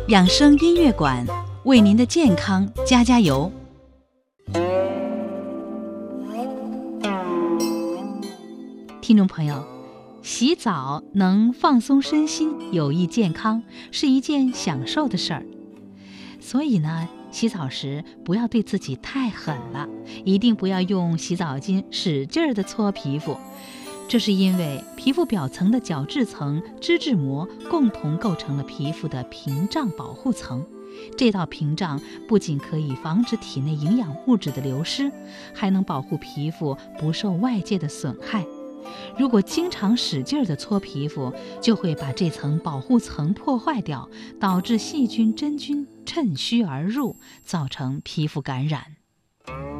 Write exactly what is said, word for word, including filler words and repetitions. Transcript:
养生音乐馆为您的健康加加油。听众朋友，洗澡能放松身心，有益健康，是一件享受的事儿。所以呢，洗澡时不要对自己太狠了，一定不要用洗澡巾使劲儿地搓皮肤。这是因为皮肤表层的角质层、脂质膜共同构成了皮肤的屏障保护层。这道屏障不仅可以防止体内营养物质的流失，还能保护皮肤不受外界的损害。如果经常使劲地搓皮肤，就会把这层保护层破坏掉，导致细菌、真菌趁虚而入，造成皮肤感染。